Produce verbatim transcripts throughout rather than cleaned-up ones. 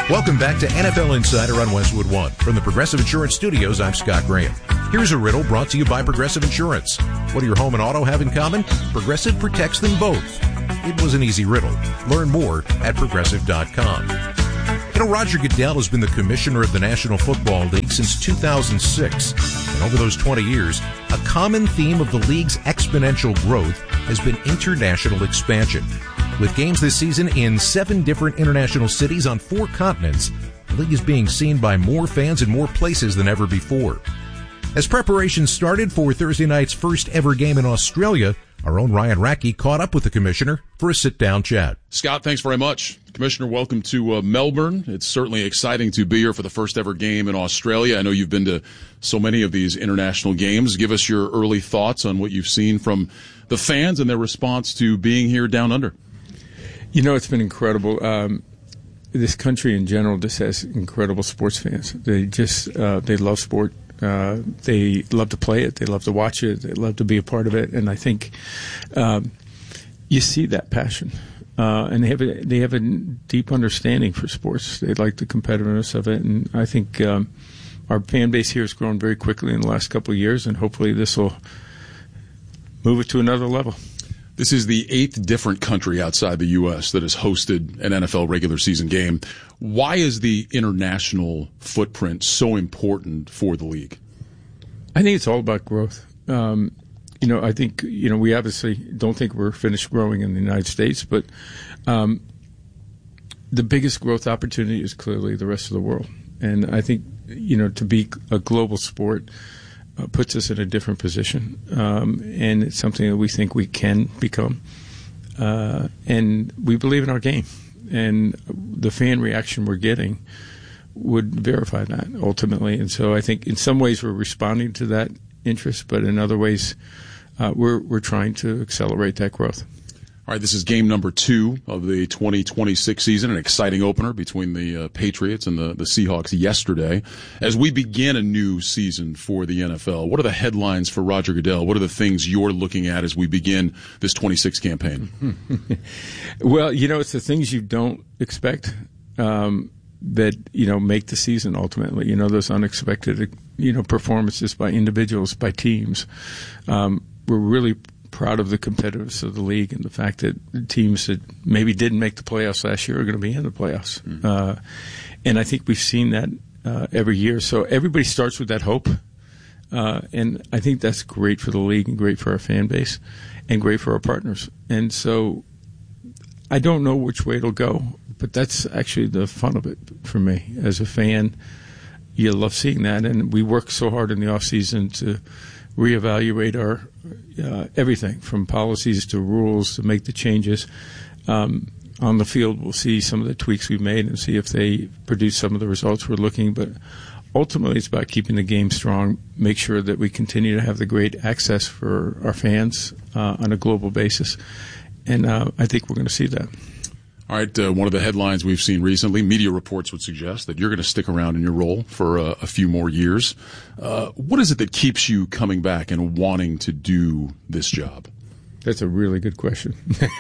Welcome back to N F L Insider on Westwood One. From the Progressive Insurance Studios, I'm Scott Graham. Here's a riddle brought to you by Progressive Insurance. What do your home and auto have in common? Progressive protects them both. It was an easy riddle. Learn more at progressive dot com. You know, Roger Goodell has been the commissioner of the National Football League since two thousand six. And over those twenty years, a common theme of the league's exponential growth has been international expansion. With games this season in seven different international cities on four continents, the league is being seen by more fans in more places than ever before. As preparations started for Thursday night's first ever game in Australia, our own Ryan Rackey caught up with the commissioner for a sit-down chat. Scott, thanks very much. Commissioner, welcome to uh, Melbourne. It's certainly exciting to be here for the first ever game in Australia. I know you've been to so many of these international games. Give us your early thoughts on what you've seen from the fans and their response to being here down under. You know, it's been incredible. Um, this country in general just has incredible sports fans. They just, uh, they love sport. Uh, they love to play it. They love to watch it. They love to be a part of it. And I think um, you see that passion. Uh, and they have a, they have a deep understanding for sports. They like the competitiveness of it. And I think um, our fan base here has grown very quickly in the last couple of years, and hopefully this will move it to another level. This is the eighth different country outside the U S that has hosted an N F L regular season game. Why is the international footprint so important for the league? I think it's all about growth. Um, you know, I think, you know, we obviously don't think we're finished growing in the United States, but um, the biggest growth opportunity is clearly the rest of the world. And I think, you know, to be a global sport Uh, puts us in a different position, um, and it's something that we think we can become. Uh, and we believe in our game, and the fan reaction we're getting would verify that ultimately. And so I think in some ways we're responding to that interest, but in other ways uh, we're we're trying to accelerate that growth. All right, this is game number two of the twenty twenty-six season, an exciting opener between the uh, Patriots and the, the Seahawks yesterday. As we begin a new season for the N F L, what are the headlines for Roger Goodell? What are the things you're looking at as we begin this twenty-six campaign? Well, you know, it's the things you don't expect um, that, you know, make the season ultimately. You know, those unexpected, you know, performances by individuals, by teams. Um, we're really proud of the competitiveness of the league and the fact that teams that maybe didn't make the playoffs last year are going to be in the playoffs. Mm. Uh, and I think we've seen that uh, every year. So everybody starts with that hope. Uh, and I think that's great for the league and great for our fan base and great for our partners. And so I don't know which way it'll go, but that's actually the fun of it for me. As a fan, you love seeing that. And we work so hard in the off season to reevaluate our uh, everything from policies to rules to make the changes. Um, on the field, we'll see some of the tweaks we've made and see if they produce some of the results we're looking. But ultimately, it's about keeping the game strong, make sure that we continue to have the great access for our fans uh, on a global basis. And uh, I think we're going to see that. All right, uh, one of the headlines we've seen recently, media reports would suggest that you're going to stick around in your role for uh, a few more years. Uh, what is it that keeps you coming back and wanting to do this job? That's a really good question.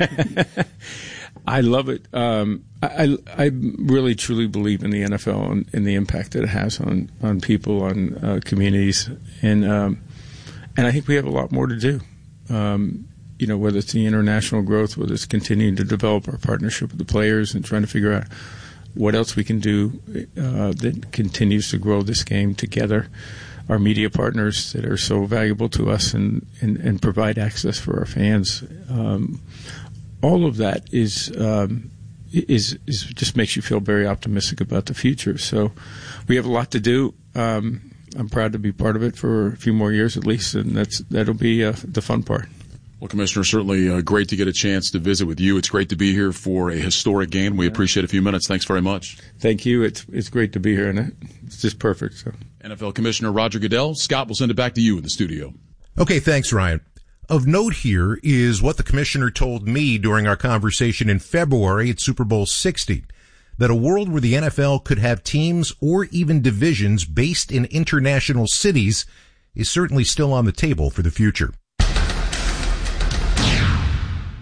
I love it. Um, I, I really truly believe in the N F L and, and the impact that it has on, on people, on uh, communities, and um, and I think we have a lot more to do. Um, You know, whether it's the international growth, whether it's continuing to develop our partnership with the players and trying to figure out what else we can do uh, that continues to grow this game together. Our media partners that are so valuable to us and, and, and provide access for our fans. Um, all of that is, um, is is just makes you feel very optimistic about the future. So we have a lot to do. Um, I'm proud to be part of it for a few more years at least, and that's that'll be uh, the fun part. Well, Commissioner, certainly uh, great to get a chance to visit with you. It's great to be here for a historic game. We appreciate a few minutes. Thanks very much. Thank you. It's it's great to be here, and it's just perfect. So. N F L Commissioner Roger Goodell. Scott, we'll send it back to you in the studio. Okay, thanks, Ryan. Of note here is what the commissioner told me during our conversation in February at Super Bowl sixty, that a world where the N F L could have teams or even divisions based in international cities is certainly still on the table for the future.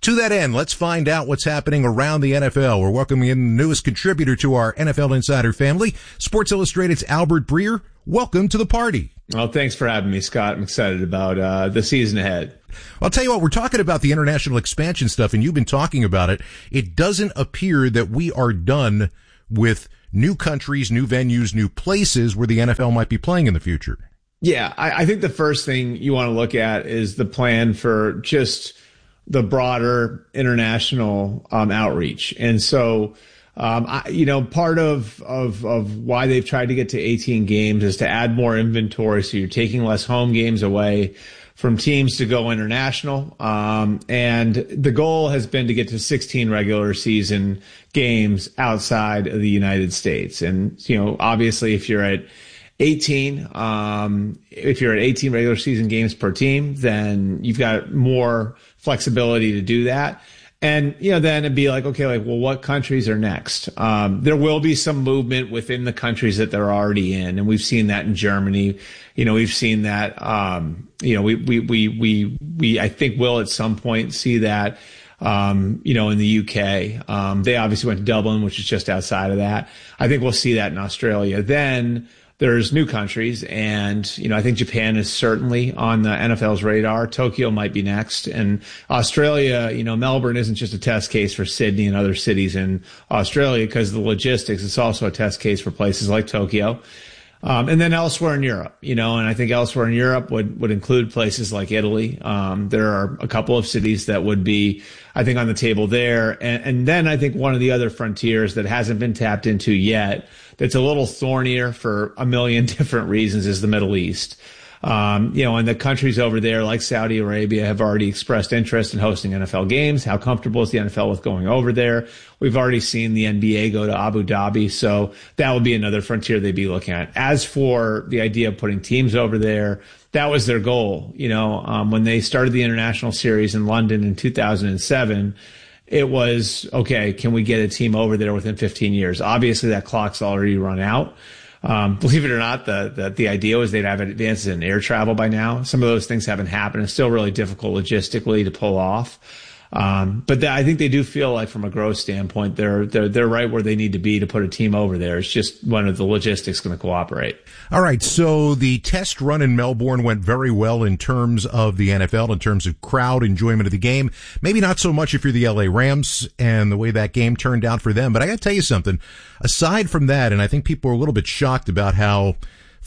To that end, let's find out what's happening around the N F L. We're welcoming in the newest contributor to our N F L Insider family, Sports Illustrated's Albert Breer. Welcome to the party. Well, thanks for having me, Scott. I'm excited about uh, the season ahead. I'll tell you what, we're talking about the international expansion stuff, and you've been talking about it. It doesn't appear that we are done with new countries, new venues, new places where the N F L might be playing in the future. Yeah, I, I think the first thing you want to look at is the plan for just the broader international um, outreach. And so, um, I, you know, part of, of, of why they've tried to get to eighteen games is to add more inventory. So you're taking less home games away from teams to go international. Um, and the goal has been to get to sixteen regular season games outside of the United States. And, you know, obviously if you're at eighteen, um, if you're at eighteen regular season games per team, then you've got more flexibility to do that. And, you know, then it'd be like, okay, like, well, what countries are next? Um, there will be some movement within the countries that they're already in. And we've seen that in Germany. You know, we've seen that, um, you know, we, we, we, we, we, I think will at some point see that, um, you know, in the U K. Um, they obviously went to Dublin, which is just outside of that. I think we'll see that in Australia. Then there's new countries, and, you know, I think Japan is certainly on the N F L's radar. Tokyo might be next. And Australia, you know, Melbourne isn't just a test case for Sydney and other cities in Australia because of the logistics. It's also a test case for places like Tokyo. Um, and then elsewhere in Europe, you know, and I think elsewhere in Europe would, would include places like Italy. Um, there are a couple of cities that would be, I think, on the table there. And, and then I think one of the other frontiers that hasn't been tapped into yet, that's a little thornier for a million different reasons, is the Middle East. Um, you know, and the countries over there like Saudi Arabia have already expressed interest in hosting N F L games. How comfortable is the N F L with going over there? We've already seen the N B A go to Abu Dhabi. So that would be another frontier they'd be looking at. As for the idea of putting teams over there, that was their goal. You know, um, when they started the international series in London in two thousand seven, it was, okay, can we get a team over there within fifteen years? Obviously that clock's already run out. Um, believe it or not, the, the, the idea was they'd have advances in air travel by now. Some of those things haven't happened. It's still really difficult logistically to pull off. Um, but the, I think they do feel like from a growth standpoint, they're, they're, they're right where they need to be to put a team over there. It's just one of the logistics going to cooperate. All right. So the test run in Melbourne went very well in terms of the N F L, in terms of crowd enjoyment of the game. Maybe not so much if you're the L A Rams and the way that game turned out for them. But I got to tell you something. Aside from that, and I think people are a little bit shocked about how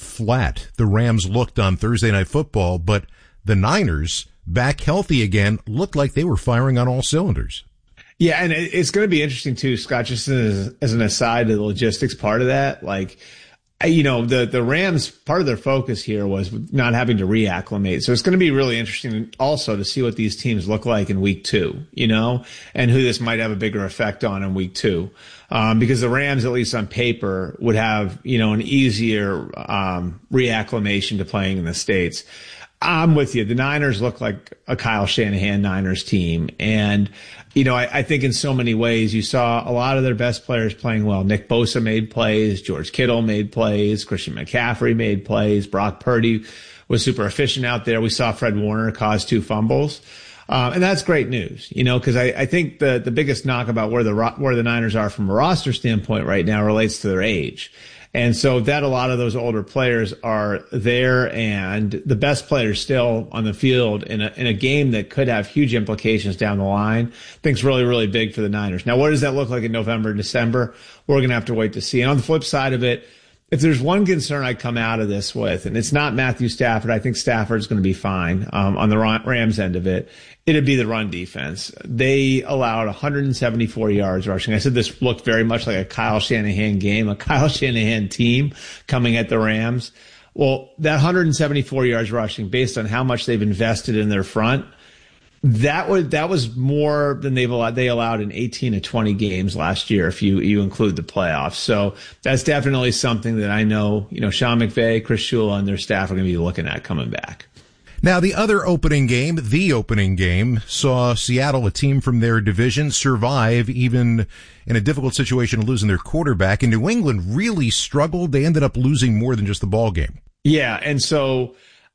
flat the Rams looked on Thursday Night Football, but the Niners, back healthy again, looked like they were firing on all cylinders. Yeah, and it's going to be interesting too, Scott, just as, as an aside to the logistics part of that. Like, you know, the, the Rams, part of their focus here was not having to reacclimate. So it's going to be really interesting also to see what these teams look like in week two, you know, and who this might have a bigger effect on in week two. Um, because the Rams, at least on paper, would have, you know, an easier, um, reacclimation to playing in the States. I'm with you. The Niners look like a Kyle Shanahan Niners team. And, you know, I, I think in so many ways you saw a lot of their best players playing well. Nick Bosa made plays. George Kittle made plays. Christian McCaffrey made plays. Brock Purdy was super efficient out there. We saw Fred Warner cause two fumbles. Um, and that's great news, you know, because I, I think the, the biggest knock about where the, where the Niners are from a roster standpoint right now relates to their age. And so that a lot of those older players are there, and the best players still on the field in a, in a game that could have huge implications down the line. I think it's really, really big for the Niners. Now, what does that look like in November and December? We're going to have to wait to see. And on the flip side of it, if there's one concern I come out of this with, and it's not Matthew Stafford, I think Stafford's going to be fine um, on the Rams end of it, it'd be the run defense. They allowed one hundred seventy-four yards rushing. I said this looked very much like a Kyle Shanahan game, a Kyle Shanahan team coming at the Rams. Well, that one hundred seventy-four yards rushing, based on how much they've invested in their front, that was that was more than they've allowed. They allowed in eighteen to twenty games last year, if you you include the playoffs. So that's definitely something that I know, you know, Sean McVay, Chris Shula, and their staff are going to be looking at coming back. Now, the other opening game, the opening game, saw Seattle, a team from their division, survive even in a difficult situation of losing their quarterback. And New England really struggled. They ended up losing more than just the ball game. Yeah, and so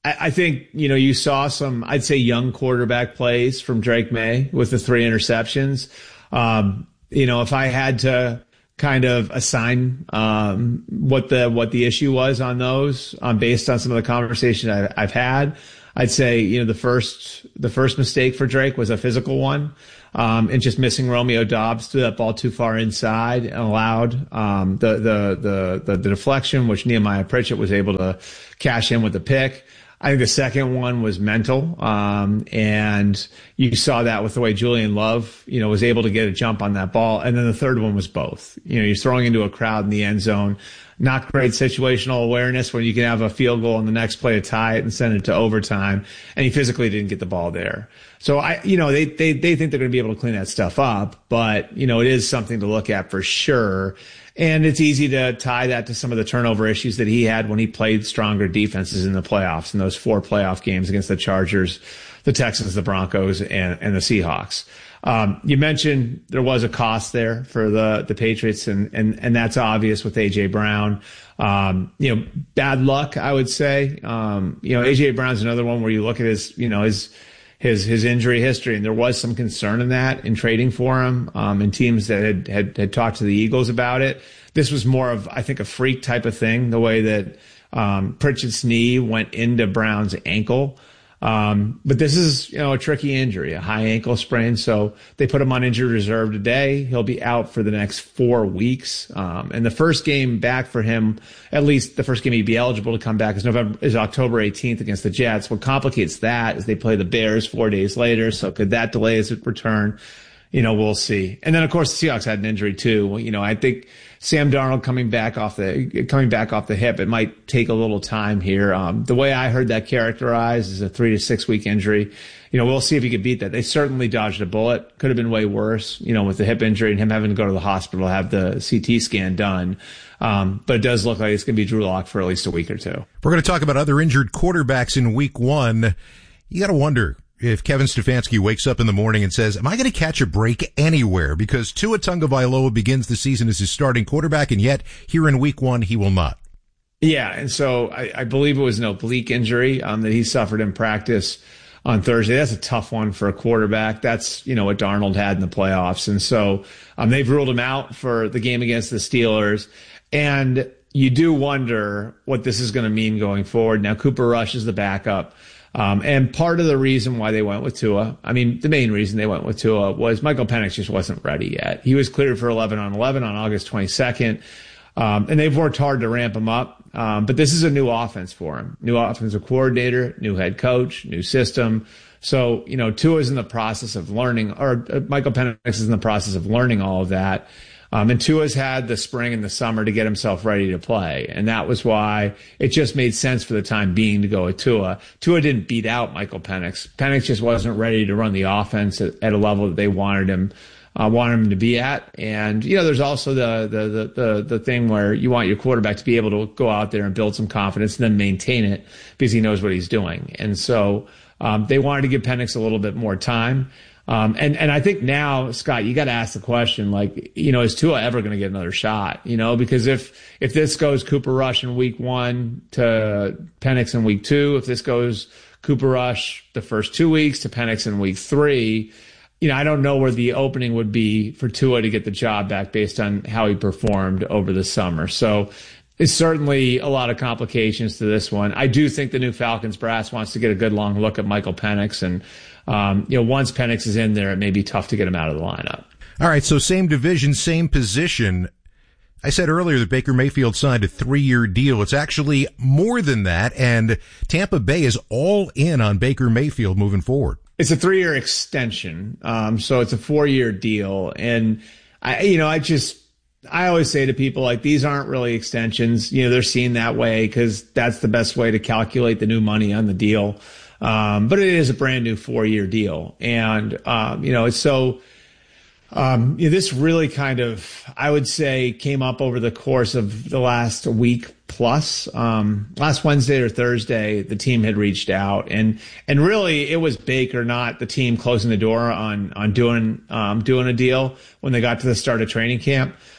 I, I think, you know, you saw some, I'd say, young quarterback plays from Drake May with the three interceptions. Um, you know, if I had to kind of assign um, what the what the issue was on those, um, based on some of the conversation I, I've had, I'd say, you know, the first the first mistake for Drake was a physical one, um, and just missing Romeo Doubs, threw that ball too far inside and allowed um, the, the the the the deflection, which Nehemiah Pritchett was able to cash in with the pick. I think the second one was mental, um, and you saw that with the way Julian Love, you know, was able to get a jump on that ball. And then the third one was both. You know, you're throwing into a crowd in the end zone. Not great situational awareness when you can have a field goal in the next play to tie it and send it to overtime, and he physically didn't get the ball there. So I, you know, they they they think they're going to be able to clean that stuff up, but you know, it is something to look at for sure. And it's easy to tie that to some of the turnover issues that he had when he played stronger defenses in the playoffs, in those four playoff games against the Chargers, the Texans, the Broncos, and, and the Seahawks. Um, you mentioned there was a cost there for the, the Patriots, and, and, and that's obvious with A J Brown. Um, you know, bad luck, I would say. Um, you know, A J Brown's another one where you look at his, you know, his, his, his injury history, and there was some concern in that in trading for him, um, and teams that had, had, had talked to the Eagles about it. This was more of, I think, a freak type of thing, the way that, um, Pritchett's knee went into Brown's ankle. Um, but this is, you know, a tricky injury, a high ankle sprain. So they put him on injured reserve today. He'll be out for the next four weeks. Um, and the first game back for him, at least the first game he'd be eligible to come back, is November, is October eighteenth against the Jets. What complicates that is they play the Bears four days later. So could that delay his return? You know, we'll see. And then, of course, the Seahawks had an injury too. Well, you know, I think Sam Darnold coming back off the coming back off the hip, it might take a little time here. Um, the way I heard that characterized is a three to six week injury. You know, we'll see if he could beat that. They certainly dodged a bullet. Could have been way worse, you know, with the hip injury and him having to go to the hospital, have the C T scan done. Um, but it does look like it's going to be Drew Lock for at least a week or two. We're going to talk about other injured quarterbacks in week one. You got to wonder if Kevin Stefanski wakes up in the morning and says, am I going to catch a break anywhere? Because Tua Tagovailoa begins the season as his starting quarterback, and yet here in week one, he will not. Yeah, and so I, I believe it was an oblique injury um, that he suffered in practice on Thursday. That's a tough one for a quarterback. That's, you know, what Darnold had in the playoffs. And so um, they've ruled him out for the game against the Steelers. And you do wonder what this is going to mean going forward. Now, Cooper Rush is the backup. Um, and part of the reason why they went with Tua, I mean, the main reason they went with Tua was Michael Penix just wasn't ready yet. He was cleared for eleven on eleven on August twenty-second. Um, and they've worked hard to ramp him up. Um, but this is a new offense for him. New offensive coordinator, new head coach, new system. So, you know, Tua is in the process of learning, or uh, Michael Penix is in the process of learning all of that. Um, and Tua's had the spring and the summer to get himself ready to play. And that was why it just made sense for the time being to go with Tua. Tua didn't beat out Michael Penix. Penix just wasn't ready to run the offense at, at a level that they wanted him, uh, wanted him to be at. And, you know, there's also the, the, the, the, the thing where you want your quarterback to be able to go out there and build some confidence and then maintain it because he knows what he's doing. And so, um, they wanted to give Penix a little bit more time. Um, and, and I think now, Scott, you got to ask the question, like, you know, is Tua ever going to get another shot? You know, because if, if this goes Cooper Rush in week one to Penix in week two, if this goes Cooper Rush the first two weeks to Penix in week three, you know, I don't know where the opening would be for Tua to get the job back based on how he performed over the summer. So it's certainly a lot of complications to this one. I do think the new Falcons brass wants to get a good long look at Michael Penix, and Um, you know, once Penix is in there, it may be tough to get him out of the lineup. All right, so same division, same position. I said earlier that Baker Mayfield signed a three-year deal. It's actually more than that, and Tampa Bay is all in on Baker Mayfield moving forward. It's a three-year extension, um, so it's a four-year deal. And, I, you know, I just, I always say to people, like, these aren't really extensions. You know, they're seen that way because that's the best way to calculate the new money on the deal. Um, but it is a brand new four year deal. And, um, you know, it's so, um, you know, this really kind of, I would say, came up over the course of the last week plus. Um, last Wednesday or Thursday, the team had reached out, and, and really it was Baker, not the team, closing the door on, on doing, um, doing a deal when they got to the start of training camp.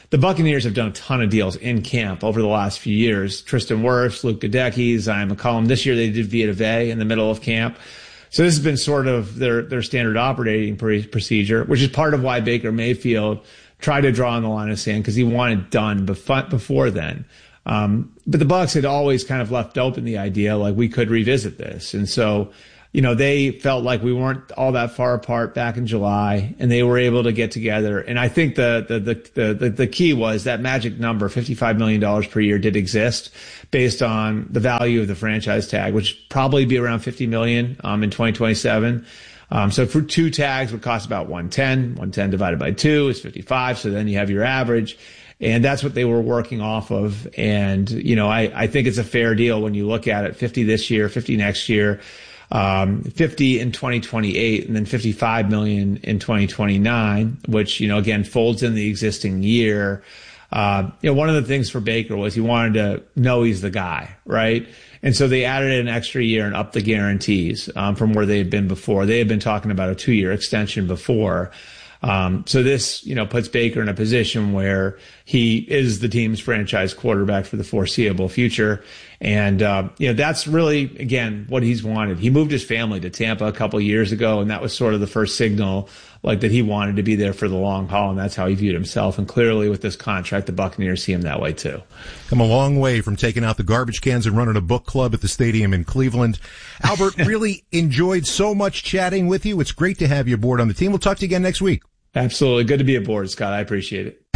the Buccaneers have done a ton of deals in camp over the last few years. Tristan Wirfs, Luke Gadecki, Zion McCollum. This year they did Vita Vea in the middle of camp. So this has been sort of their, their standard operating procedure, which is part of why Baker Mayfield tried to draw on the line of sand, because he wanted done before then. Um, but the Bucs had always kind of left open the idea, like, we could revisit this. And so, you know, they felt like we weren't all that far apart back in July, and they were able to get together. And I think the the the the, the key was that magic number, fifty-five million dollars per year, did exist based on the value of the franchise tag, which would probably be around fifty million dollars um, in twenty twenty-seven. Um, so for two tags would cost about one ten. one ten divided by two is fifty-five. So then you have your average. And that's what they were working off of. And, you know, I, I think it's a fair deal when you look at it. fifty this year, fifty next year, um, fifty in twenty twenty-eight, and then fifty-five million in twenty twenty-nine, which, you know, again, folds in the existing year. Uh, you know, one of the things for Baker was he wanted to know he's the guy, right? And so they added an extra year and upped the guarantees um, from where they had been before. They had been talking about a two-year extension before. Um, so this, you know, puts Baker in a position where he is the team's franchise quarterback for the foreseeable future. And, uh, you know, that's really, again, what he's wanted. He moved his family to Tampa a couple of years ago, and that was sort of the first signal, like, that he wanted to be there for the long haul, and that's how he viewed himself. And clearly with this contract, the Buccaneers see him that way too. Come a long way from taking out the garbage cans and running a book club at the stadium in Cleveland. Albert, really enjoyed so much chatting with you. It's great to have you aboard on the team. We'll talk to you again next week. Absolutely. Good to be aboard, Scott. I appreciate it.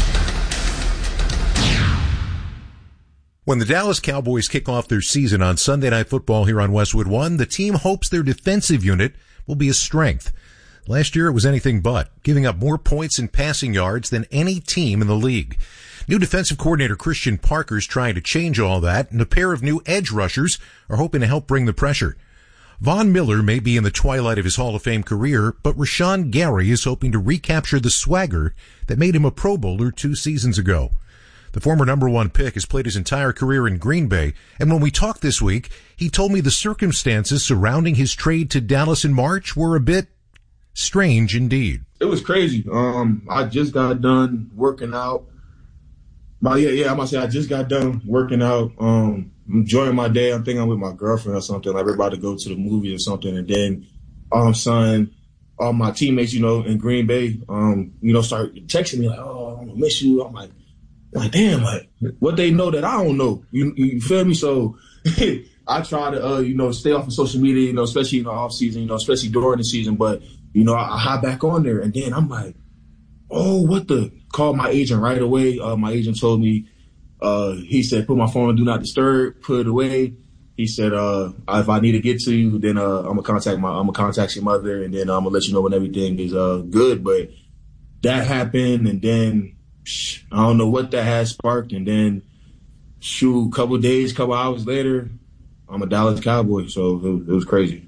When the Dallas Cowboys kick off their season on Sunday Night Football here on Westwood One, the team hopes their defensive unit will be a strength. Last year it was anything but, giving up more points and passing yards than any team in the league. New defensive coordinator Christian Parker's trying to change all that, and a pair of new edge rushers are hoping to help bring the pressure. Von Miller may be in the twilight of his Hall of Fame career, but Rashawn Gary is hoping to recapture the swagger that made him a Pro Bowler two seasons ago. The former number one pick has played his entire career in Green Bay, and when we talked this week, he told me the circumstances surrounding his trade to Dallas in March were a bit strange indeed. It was crazy. Um, I just got done working out. But yeah, yeah, I must say I just got done working out. Um, enjoying my day. I'm thinking I'm with my girlfriend or something. Like we're about to go to the movie or something, and then all of a sudden, all my teammates, you know, in Green Bay, um, you know, start texting me like, "Oh, I'm gonna miss you." I'm like, like, damn, like what they know that I don't know. You, you feel me? So I try to, uh, you know, stay off of social media, you know, especially in the off season, you know, especially during the season. But you know, I, I hop back on there, and then I'm like, oh, what the? Called my agent right away. Uh, my agent told me, uh, he said, put my phone on Do Not Disturb, put it away. He said, uh, if I need to get to you, then uh, I'm gonna contact my, I'm gonna contact your mother, and then I'm gonna let you know when everything is uh good. But that happened, and then psh, I don't know what that had sparked, and then shoot, a couple days, couple hours later, I'm a Dallas Cowboy. So it was, it was crazy.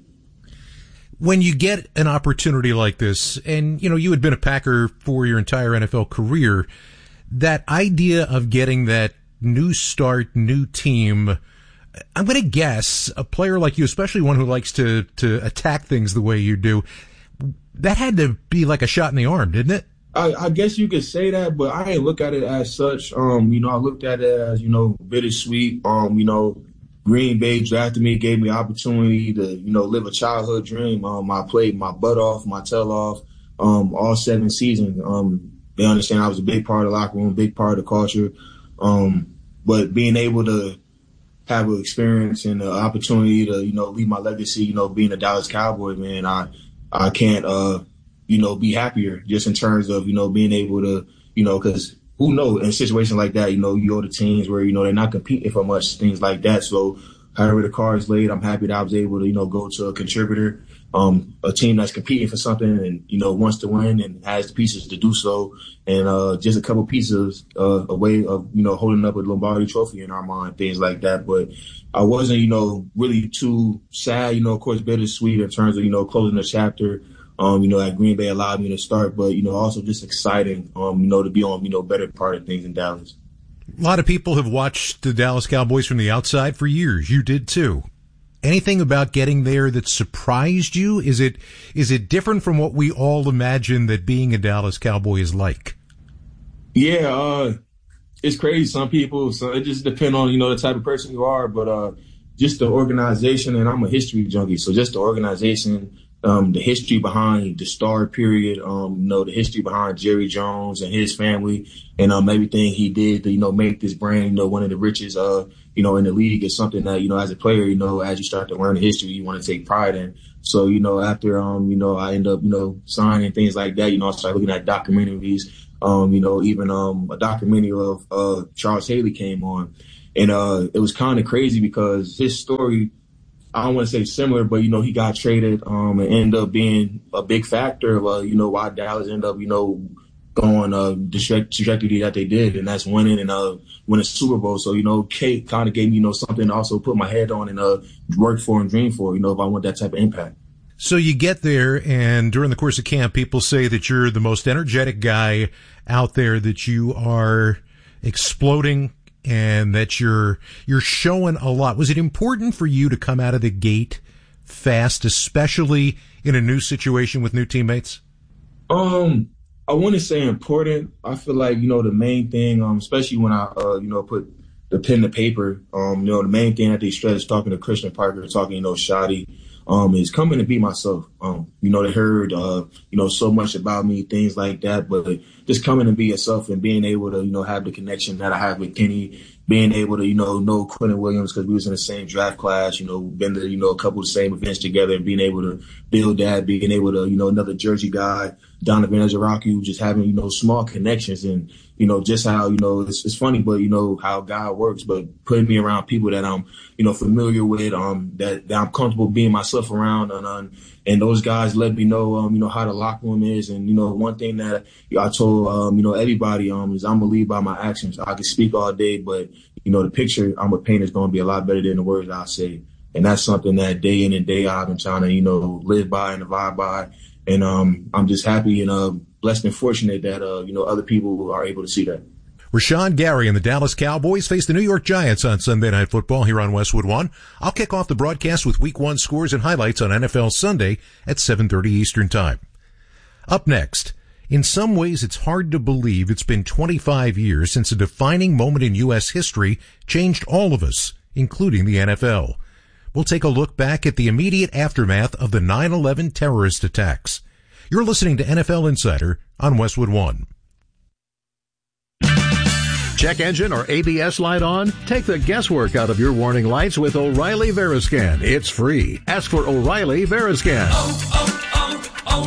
When you get an opportunity like this, and, you know, you had been a Packer for your entire N F L career, that idea of getting that new start, new team, I'm going to guess a player like you, especially one who likes to, to attack things the way you do, that had to be like a shot in the arm, didn't it? I, I guess you could say that, but I didn't look at it as such. Um, you know, I looked at it as, you know, bittersweet. Um, you know, Green Bay drafted me, gave me opportunity to, you know, live a childhood dream. Um, I played my butt off, my tail off, um, all seven seasons. Um, they understand I was a big part of the locker room, a big part of the culture. Um, but being able to have an experience and the opportunity to, you know, leave my legacy, you know, being a Dallas Cowboy, man, I, I can't, uh, you know, be happier just in terms of, you know, being able to, you know, cause who knows, in a situation like that, you know, you go to teams where, you know, they're not competing for much, things like that. So however the card's laid, I'm happy that I was able to, you know, go to a contributor, um, a team that's competing for something and, you know, wants to win and has the pieces to do so. And uh, just a couple pieces uh, a way of, you know, holding up a Lombardi trophy in our mind, things like that. But I wasn't, you know, really too sad, you know, of course, bittersweet in terms of, you know, closing the chapter. Um, you know, at Green Bay allowed me to start, but, you know, also just exciting, um, you know, to be on, you know, better part of things in Dallas. A lot of people have watched the Dallas Cowboys from the outside for years. You did too. Anything about getting there that surprised you? Is it, is it different from what we all imagine that being a Dallas Cowboy is like? Yeah, uh, it's crazy. Some people, so it just depends on, you know, the type of person you are. But uh, just the organization, and I'm a history junkie, so just the organization, um, the history behind the Star period, um, you know, the history behind Jerry Jones and his family, and um, everything he did to, you know, make this brand, you know, one of the richest, uh, you know, in the league is something that, you know, as a player, you know, as you start to learn the history, you want to take pride in. So, you know, after, um, you know, I end up, you know, signing things like that, you know, I started looking at documentaries. Um, you know, even um, a documentary of uh, Charles Haley came on. And uh, it was kind of crazy because his story, I don't want to say similar, but, you know, he got traded um, and ended up being a big factor of, uh, you know, why Dallas ended up, you know, going uh, the trajectory that they did. And that's winning and uh, winning Super Bowl. So, you know, Kate kind of gave me, you know, something to also put my head on and uh, work for and dream for, you know, if I want that type of impact. So you get there, and during the course of camp, people say that you're the most energetic guy out there, that you are exploding, and that you're you're showing a lot. Was it important for you to come out of the gate fast, especially in a new situation with new teammates? Um, I wouldn't say important. I feel like, you know, the main thing, um, especially when I, uh, you know, put the pen to paper, um, you know, the main thing that they stress, talking to Christian Parker, talking, you know, Shotty, Um, is coming to be myself. Um, you know, they heard, uh, you know, so much about me, things like that, but just coming to be yourself and being able to, you know, have the connection that I have with Kenny, being able to, you know, know Quentin Williams because we was in the same draft class, you know, been to, you know, a couple of the same events together and being able to build that, being able to, you know, another Jersey guy, Donovan Ezeraki, just having, you know, small connections and, you know, just how, you know, it's, it's funny, but, you know, how God works, but putting me around people that I'm, you know, familiar with, um, that, that I'm comfortable being myself around. And, um, and those guys let me know, um, you know, how the locker room is. And, you know, one thing that I told, um, you know, everybody, um, is I'm going to lead by my actions. I can speak all day, but, you know, the picture I'm going to paint is going to be a lot better than the words I say. And that's something that day in and day out I've been trying to, you know, live by and abide by. And um, I'm just happy and uh, blessed and fortunate that, uh, you know, other people are able to see that. Rashawn Gary and the Dallas Cowboys face the New York Giants on Sunday Night Football here on Westwood One. I'll kick off the broadcast with Week One scores and highlights on N F L Sunday at seven thirty Eastern Time. Up next, in some ways it's hard to believe it's been twenty-five years since a defining moment in U S history changed all of us, including the N F L. We'll take a look back at the immediate aftermath of the nine eleven terrorist attacks. You're listening to N F L Insider on Westwood One. Check engine or A B S light on? Take the guesswork out of your warning lights with O'Reilly Veriscan. It's free. Ask for O'Reilly Veriscan. Oh,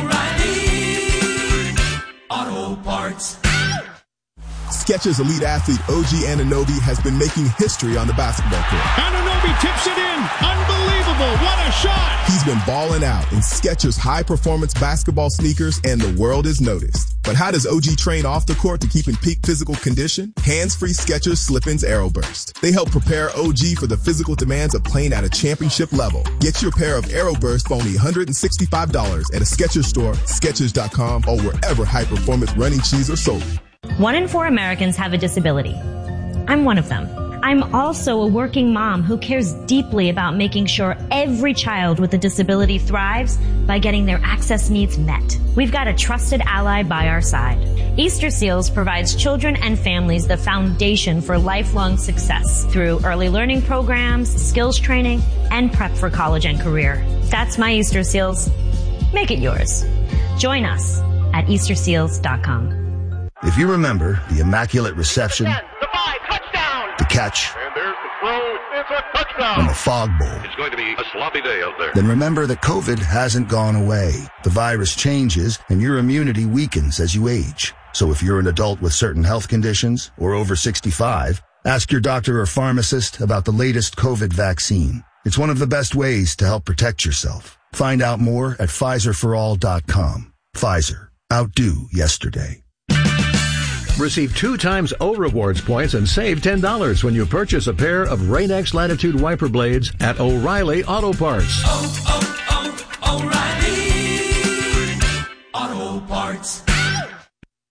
oh, oh, O'Reilly Auto Parts. Skechers elite athlete O G Anunoby has been making history on the basketball court. Anunoby tips it in. Unbelievable. What a shot. He's been balling out in Skechers high-performance basketball sneakers, and the world has noticed. But how does O G train off the court to keep in peak physical condition? Hands-free Skechers Slip-ins Aeroburst. They help prepare O G for the physical demands of playing at a championship level. Get your pair of Aeroburst for only one hundred sixty-five dollars at a Skechers store, Skechers dot com, or wherever high-performance running shoes are sold. One in four Americans have a disability. I'm one of them. I'm also a working mom who cares deeply about making sure every child with a disability thrives by getting their access needs met. We've got a trusted ally by our side. Easter Seals provides children and families the foundation for lifelong success through early learning programs, skills training, and prep for college and career. That's my Easter Seals. Make it yours. Join us at Easter Seals dot com. If you remember the immaculate reception, ten, the five, touchdown, the catch, and there's the throw, it's a touchdown, and the fog bowl, it's going to be a sloppy day out there. Then remember that COVID hasn't gone away. The virus changes and your immunity weakens as you age. So if you're an adult with certain health conditions or over sixty-five, ask your doctor or pharmacist about the latest COVID vaccine. It's one of the best ways to help protect yourself. Find out more at Pfizer for all dot com. Pfizer. Outdo yesterday. Receive two times O Rewards points and save ten dollars when you purchase a pair of Rain-X Latitude wiper blades at O'Reilly Auto Parts. Oh, oh, oh, O'Reilly Auto Parts.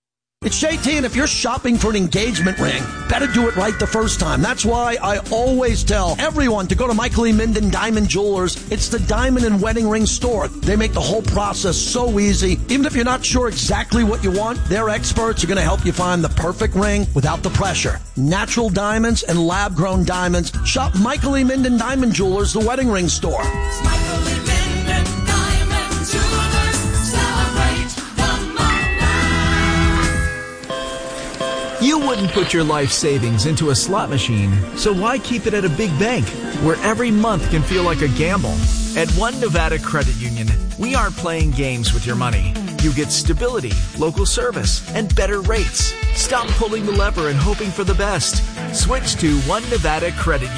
It's J T, and if you're shopping for an engagement ring, better do it right the first time. That's why I always tell everyone to go to Michael E. Minden Diamond Jewelers. It's the diamond and wedding ring store. They make the whole process so easy. Even if you're not sure exactly what you want, their experts are going to help you find the perfect ring without the pressure. Natural diamonds and lab-grown diamonds. Shop Michael E. Minden Diamond Jewelers, the wedding ring store. Michael E. Minden Diamond Jewelers. Celebrate the moment. You wouldn't put your life savings into a slot machine, so why keep it at a big bank where every month can feel like a gamble? At One Nevada Credit Union, we aren't playing games with your money. You get stability, local service, and better rates. Stop pulling the lever and hoping for the best. Switch to One Nevada Credit Union.